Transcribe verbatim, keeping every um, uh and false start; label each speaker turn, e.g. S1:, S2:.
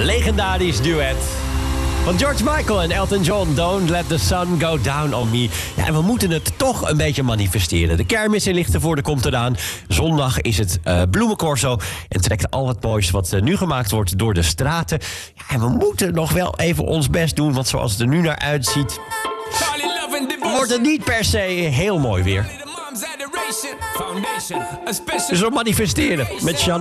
S1: legendarisch duet van George Michael en Elton John. Don't let the sun go down on me. Ja, en we moeten het toch een beetje manifesteren. De kermis in Lichtenvoorde komt eraan. Zondag is het uh, bloemencorso. En trekt al het moois wat uh, nu gemaakt wordt door de straten. Ja, en we moeten nog wel even ons best doen. Want zoals het er nu naar uitziet, wordt het niet per se heel mooi weer. Dus we manifesteren met Jeanne.